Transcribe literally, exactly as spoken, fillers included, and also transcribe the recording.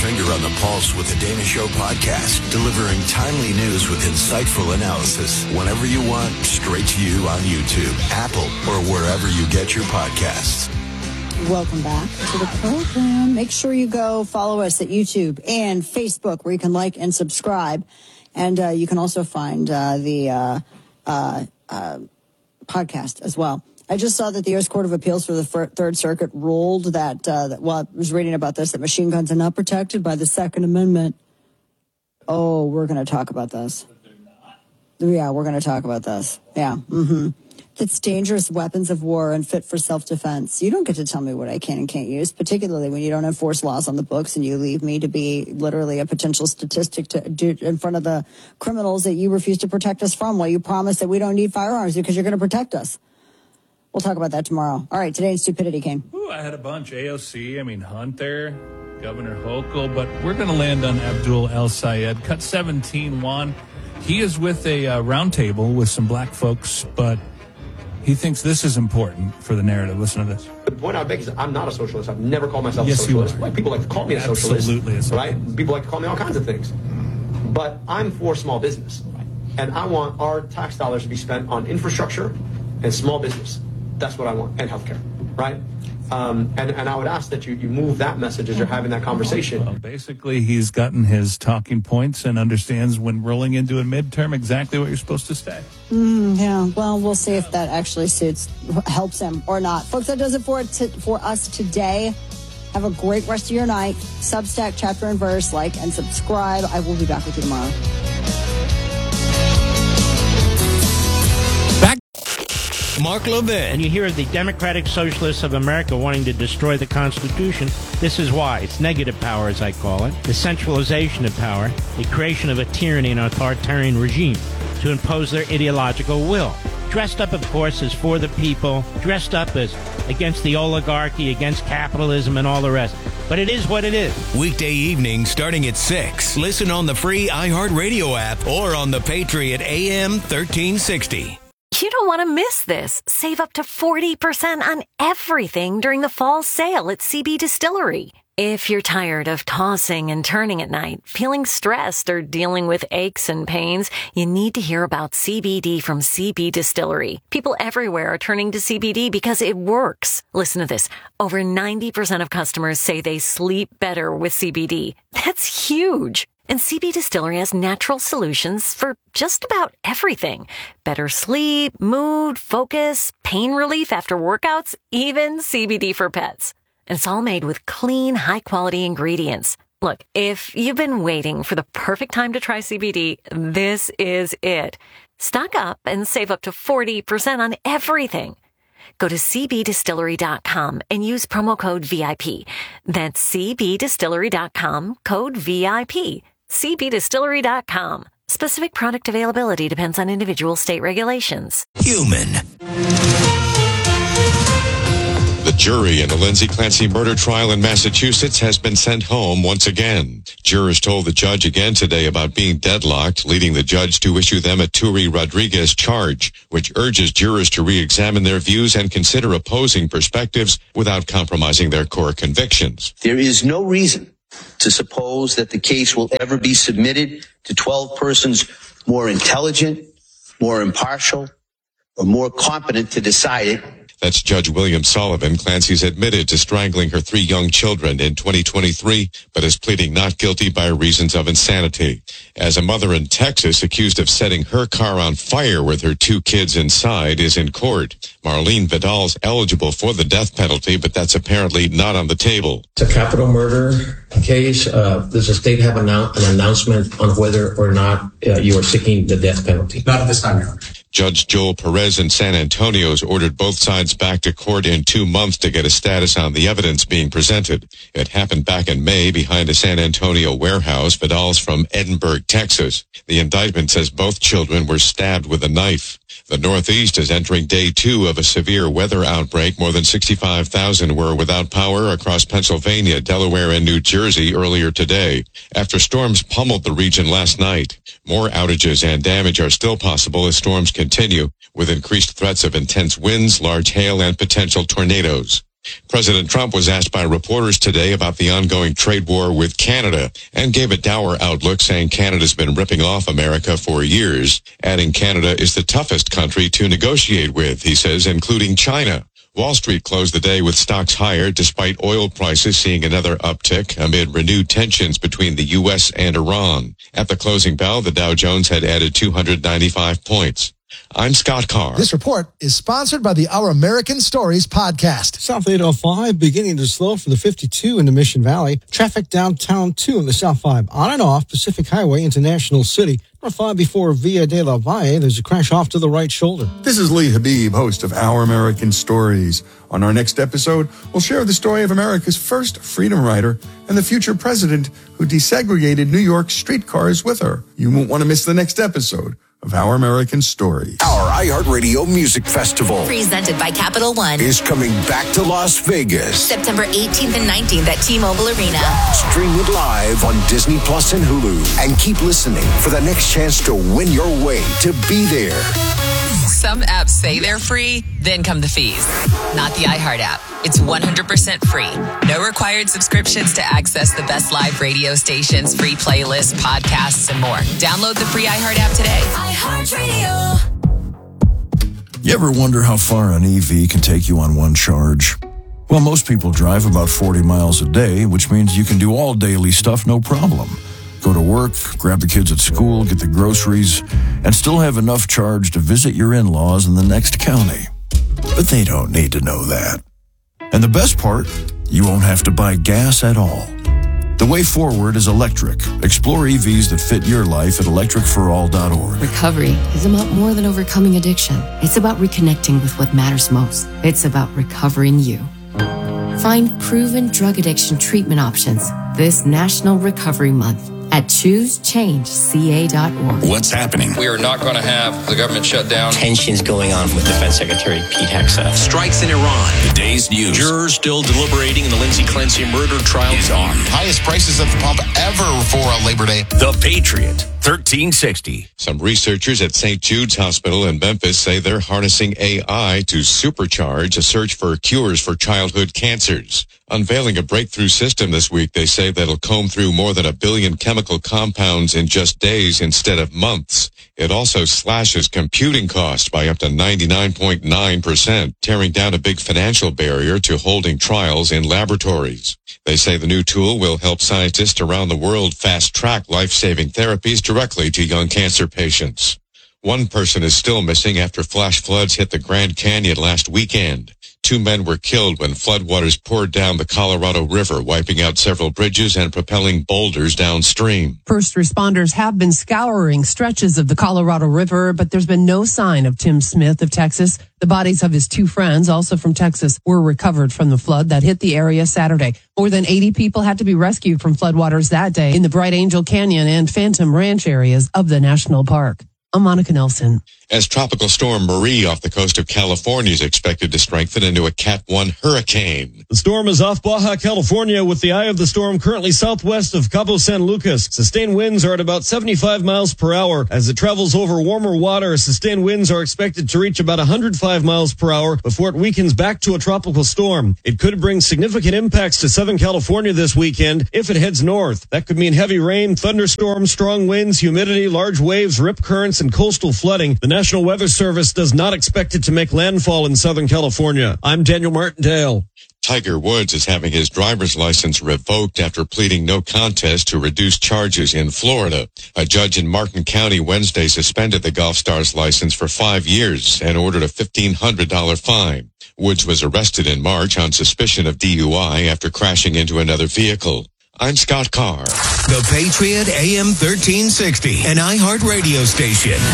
finger on the pulse with the Dana Show podcast, delivering timely news with insightful analysis whenever you want, straight to you on YouTube, Apple, or wherever you get your podcasts. Welcome back to the program. Make sure you go follow us at YouTube and Facebook, where you can like and subscribe. And uh, you can also find uh, the uh, uh, uh, podcast as well. I just saw that the U S Court of Appeals for the Third Circuit ruled that, uh, that, well, I was reading about this, that machine guns are not protected by the Second Amendment. Oh, we're going to talk about this. Yeah, we're going to talk about this. Yeah. Mm-hmm. It's dangerous weapons of war and fit for self-defense. You don't get to tell me what I can and can't use, particularly when you don't enforce laws on the books and you leave me to be literally a potential statistic to do in front of the criminals that you refuse to protect us from, while you promise that we don't need firearms because you're going to protect us. We'll talk about that tomorrow. All right, today in Stupidity, Kane. Ooh, I had a bunch. A O C, I mean, Hunter, Governor Hochul, but we're going to land on Abdul El-Sayed. Cut seventeen one. He is with a uh, roundtable with some black folks, but he thinks this is important for the narrative. Listen to this. The point I make is I'm not a socialist. I've never called myself yes, a socialist. You are. Like, people like to call me a Absolutely socialist. A socialist. Right? People like to call me all kinds of things. But I'm for small business. And I want our tax dollars to be spent on infrastructure and small business. That's what I want. And healthcare. Right? Um, and, and I would ask that you, you move that message as you're having that conversation. Well, basically, he's gotten his talking points and understands when rolling into a midterm exactly what you're supposed to say. Mm, yeah, well, we'll see if that actually suits, helps him or not. Folks, that does it for, t- for us today. Have a great rest of your night. Substack, chapter and verse, like and subscribe. I will be back with you tomorrow. Mark Levin. And you hear the Democratic Socialists of America wanting to destroy the Constitution. This is why. It's negative power, as I call it. The centralization of power. The creation of a tyranny and authoritarian regime to impose their ideological will. Dressed up, of course, as for the people. Dressed up as against the oligarchy, against capitalism, and all the rest. But it is what it is. Weekday evening starting at six. Listen on the free iHeartRadio app or on the Patriot A M thirteen sixty. You don't want to miss this. Save up to forty percent on everything during the fall sale at C B Distillery. If you're tired of tossing and turning at night, feeling stressed, or dealing with aches and pains, you need to hear about C B D from C B Distillery. People everywhere are turning to C B D because it works. Listen to this. Over ninety percent of customers say they sleep better with C B D. That's huge. And C B Distillery has natural solutions for just about everything. Better sleep, mood, focus, pain relief after workouts, even C B D for pets. And it's all made with clean, high-quality ingredients. Look, if you've been waiting for the perfect time to try C B D, this is it. Stock up and save up to forty percent on everything. Go to c b distillery dot com and use promo code V I P. That's c b distillery dot com, code V I P. c b distillery dot com. Specific product availability depends on individual state regulations. Human. The jury in the Lindsay Clancy murder trial in Massachusetts has been sent home once again. Jurors told the judge again today about being deadlocked, leading the judge to issue them a Turi Rodriguez charge, which urges jurors to re-examine their views and consider opposing perspectives without compromising their core convictions. There is no reason to suppose that the case will ever be submitted to twelve persons more intelligent, more impartial, or more competent to decide it. That's Judge William Sullivan. Clancy's admitted to strangling her three young children in twenty twenty-three, but is pleading not guilty by reasons of insanity. As a mother in Texas accused of setting her car on fire with her two kids inside is in court. Marlene Vidal's eligible for the death penalty, but that's apparently not on the table. It's a capital murder case. Uh, does the state have an, an announcement on whether or not uh, you are seeking the death penalty? Not at this time, Your Honor. Judge Joel Perez in San Antonio has ordered both sides back to court in two months to get a status on the evidence being presented. It happened back in May behind a San Antonio warehouse. Vidal's from Edinburgh, Texas. The indictment says both children were stabbed with a knife. The Northeast is entering day two of a severe weather outbreak. More than sixty-five thousand were without power across Pennsylvania, Delaware, and New Jersey earlier today, after storms pummeled the region last night. More outages and damage are still possible as storms continue, with increased threats of intense winds, large hail, and potential tornadoes. President Trump was asked by reporters today about the ongoing trade war with Canada and gave a dour outlook, saying Canada's been ripping off America for years, adding Canada is the toughest country to negotiate with, he says, including China. Wall Street closed the day with stocks higher despite oil prices seeing another uptick amid renewed tensions between the U S and Iran. At the closing bell, the Dow Jones had added two hundred ninety-five points. I'm Scott Carr. This report is sponsored by the Our American Stories podcast. South eight oh five beginning to slow for the fifty-two into Mission Valley. Traffic downtown two in the South five on and off Pacific Highway into National City. North five before Via de la Valle, there's a crash off to the right shoulder. This is Lee Habib, host of Our American Stories. On our next episode, we'll share the story of America's first freedom rider and the future president who desegregated New York streetcars with her. You won't want to miss the next episode of Our American Stories. Our iHeartRadio Music Festival, presented by Capital One, is coming back to Las Vegas. September eighteenth and nineteenth at T-Mobile Arena. Stream it live on Disney Plus and Hulu. And keep listening for the next chance to win your way to be there. Some apps say they're free, then come the fees. Not the iHeart app. It's one hundred percent free. No required subscriptions to access the best live radio stations, free playlists, podcasts, and more. Download the free iHeart app today. iHeartRadio. You ever wonder how far an E V can take you on one charge? Well, most people drive about forty miles a day, which means you can do all daily stuff no problem. Go to work, grab the kids at school, get the groceries, and still have enough charge to visit your in-laws in the next county. But they don't need to know that. And the best part, you won't have to buy gas at all. The way forward is electric. Explore E Vs that fit your life at electric for all dot org. Recovery is about more than overcoming addiction. It's about reconnecting with what matters most. It's about recovering you. Find proven drug addiction treatment options this National Recovery Month at choose change c a dot org. What's happening? We are not going to have the government shut down. Tensions going on with Defense Secretary Pete Hegseth. Strikes in Iran. The day's news. Jurors still deliberating in the Lindsey Clancy murder trial is on. Highest prices at the pump ever for a Labor Day. The Patriot. thirteen sixty. Some researchers at Saint Jude's Hospital in Memphis say they're harnessing A I to supercharge a search for cures for childhood cancers. Unveiling a breakthrough system this week, they say that'll comb through more than a billion chemical compounds in just days instead of months. It also slashes computing costs by up to ninety-nine point nine percent, tearing down a big financial barrier to holding trials in laboratories. They say the new tool will help scientists around the world fast-track life-saving therapies directly to young cancer patients. One person is still missing after flash floods hit the Grand Canyon last weekend. Two men were killed when floodwaters poured down the Colorado River, wiping out several bridges and propelling boulders downstream. First responders have been scouring stretches of the Colorado River, but there's been no sign of Tim Smith of Texas. The bodies of his two friends, also from Texas, were recovered from the flood that hit the area Saturday. More than eighty people had to be rescued from floodwaters that day in the Bright Angel Canyon and Phantom Ranch areas of the national park. I'm Monica Nelson. As Tropical Storm Marie off the coast of California is expected to strengthen into a Cat one hurricane. The storm is off Baja California with the eye of the storm currently southwest of Cabo San Lucas. Sustained winds are at about seventy-five miles per hour. As it travels over warmer water, sustained winds are expected to reach about one hundred five miles per hour before it weakens back to a tropical storm. It could bring significant impacts to Southern California this weekend if it heads north. That could mean heavy rain, thunderstorms, strong winds, humidity, large waves, rip currents, and coastal flooding. The National Weather Service does not expect it to make landfall in Southern California. I'm Daniel Martindale. Tiger Woods is having his driver's license revoked after pleading no contest to reduce charges in Florida. A judge in Martin County Wednesday suspended the golf star's license for five years and ordered a fifteen hundred dollars fine. Woods was arrested in March on suspicion of D U I after crashing into another vehicle. I'm Scott Carr. The Patriot A M thirteen sixty, an iHeart radio station.